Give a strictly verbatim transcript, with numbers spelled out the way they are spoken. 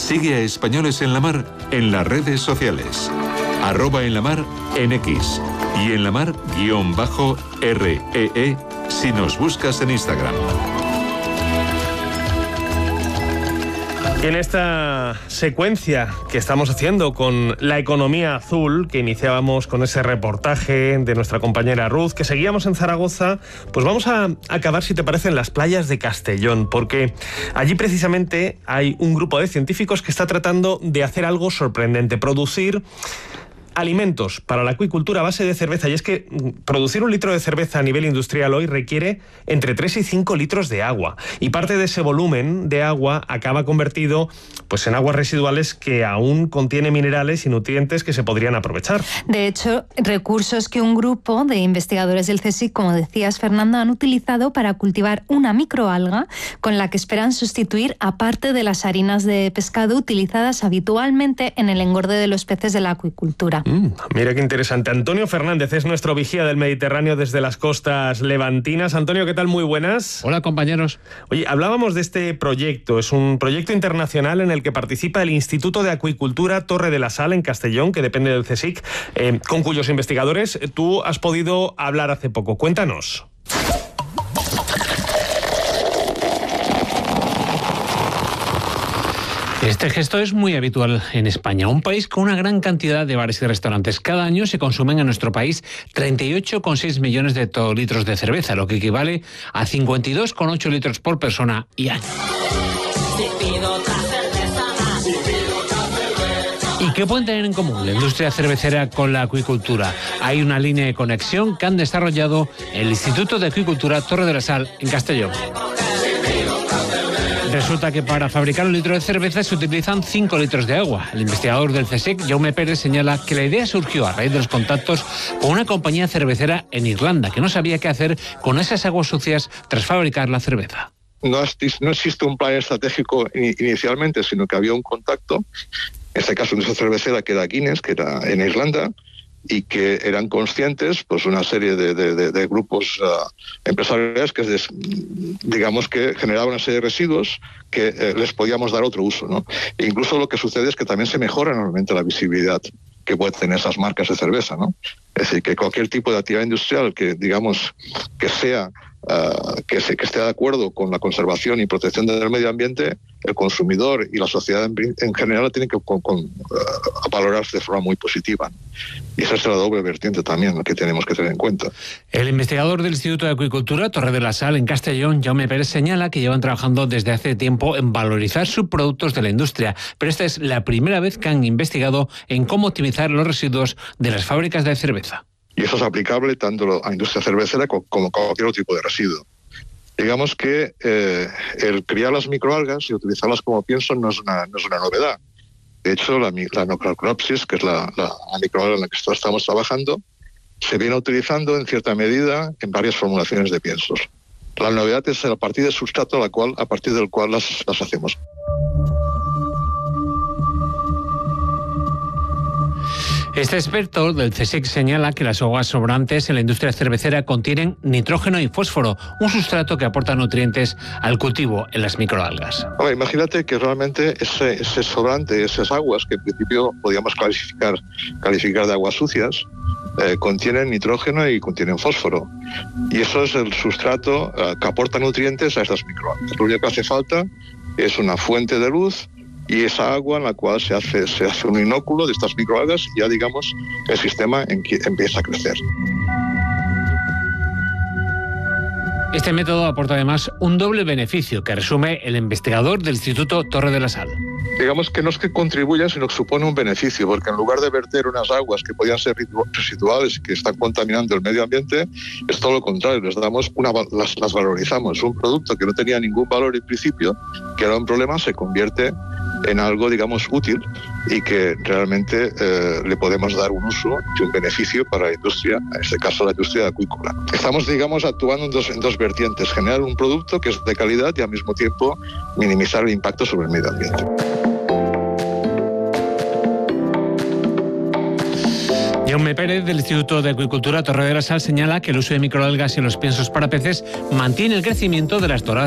Sigue a Españoles en la Mar en las redes sociales. Arroba en la mar en X y en la mar guión bajo R E E si nos buscas en Instagram. En esta secuencia que estamos haciendo con la economía azul, que iniciábamos con ese reportaje de nuestra compañera Ruth, que seguíamos en Zaragoza, pues vamos a acabar, si te parece, en las playas de Castellón, porque allí precisamente hay un grupo de científicos que está tratando de hacer algo sorprendente, producir alimentos para la acuicultura a base de cerveza. Y es que producir un litro de cerveza a nivel industrial hoy requiere entre tres y cinco litros de agua. Y parte de ese volumen de agua acaba convertido pues, en aguas residuales que aún contiene minerales y nutrientes que se podrían aprovechar. De hecho, recursos que un grupo de investigadores del CSIC, como decías, Fernando, han utilizado para cultivar una microalga con la que esperan sustituir a parte de las harinas de pescado utilizadas habitualmente en el engorde de los peces de la acuicultura. Mm, mira qué interesante. Antonio Fernández es nuestro vigía del Mediterráneo desde las costas levantinas. Antonio, ¿qué tal? Muy buenas. Hola, compañeros. Oye, hablábamos de este proyecto. Es un proyecto internacional en el que participa el Instituto de Acuicultura Torre de la Sal en Castellón, que depende del CSIC, eh, con cuyos investigadores tú has podido hablar hace poco. Cuéntanos. Este gesto es muy habitual en España, un país con una gran cantidad de bares y restaurantes. Cada año se consumen en nuestro país treinta y ocho coma seis millones de hectolitros de cerveza, lo que equivale a cincuenta y dos coma ocho litros por persona y año. ¿Y qué pueden tener en común la industria cervecera con la acuicultura? Hay una línea de conexión que han desarrollado el Instituto de Acuicultura Torre de la Sal en Castellón. Resulta que para fabricar un litro de cerveza se utilizan cinco litros de agua. El investigador del CSIC, Jaume Pérez, señala que la idea surgió a raíz de los contactos con una compañía cervecera en Irlanda, que no sabía qué hacer con esas aguas sucias tras fabricar la cerveza. No, no existe un plan estratégico inicialmente, sino que había un contacto, en este caso de esa cervecera que era Guinness, que era en Irlanda, y que eran conscientes, pues una serie de, de, de, de grupos uh, empresariales que, des, digamos, que generaban una serie de residuos que eh, les podíamos dar otro uso, ¿no? E incluso lo que sucede es que también se mejora enormemente la visibilidad que pueden tener esas marcas de cerveza, ¿no? Es decir, que cualquier tipo de actividad industrial que, digamos, que sea Uh, que, se, que esté de acuerdo con la conservación y protección del medio ambiente, el consumidor y la sociedad en, en general tienen que con, con, uh, valorarse de forma muy positiva. Y esa es la doble vertiente también que tenemos que tener en cuenta. El investigador del Instituto de Acuicultura Torre de la Sal en Castellón, Jaume Pérez, señala que llevan trabajando desde hace tiempo en valorizar subproductos de la industria, pero esta es la primera vez que han investigado en cómo optimizar los residuos de las fábricas de cerveza. Y eso es aplicable tanto a la industria cervecera como a cualquier otro tipo de residuo. Digamos que eh, el criar las microalgas y utilizarlas como pienso no es una, no es una novedad. De hecho, la, la Nocrocropsis, que es la, la, la microalga en la que estamos trabajando, se viene utilizando en cierta medida en varias formulaciones de piensos. La novedad es a partir del sustrato a, la cual, a partir del cual las, las hacemos. Este experto del CSIC señala que las aguas sobrantes en la industria cervecera contienen nitrógeno y fósforo, un sustrato que aporta nutrientes al cultivo en las microalgas. Bueno, imagínate que realmente ese, ese sobrante, esas aguas que en principio podíamos clasificar, calificar de aguas sucias, eh, contienen nitrógeno y contienen fósforo. Y eso es el sustrato eh, que aporta nutrientes a estas microalgas. Lo único que hace falta es una fuente de luz y esa agua en la cual se hace, se hace un inóculo de estas microalgas y ya, digamos, el sistema en que empieza a crecer. Este método aporta además un doble beneficio que resume el investigador del Instituto Torre de la Sal. Digamos que no es que contribuya, sino que supone un beneficio, porque en lugar de verter unas aguas que podían ser residuales y que están contaminando el medio ambiente, es todo lo contrario, les damos una, las, las valorizamos. Un producto que no tenía ningún valor en principio, que era un problema, se convierte en algo, digamos, útil y que realmente eh, le podemos dar un uso y un beneficio para la industria, en este caso la industria acuícola. Estamos, digamos, actuando en dos, en dos vertientes, generar un producto que es de calidad y al mismo tiempo minimizar el impacto sobre el medio ambiente. Jaume Pérez, del Instituto de Acuicultura Torre de la Sal, señala que el uso de microalgas en los piensos para peces mantiene el crecimiento de las doradas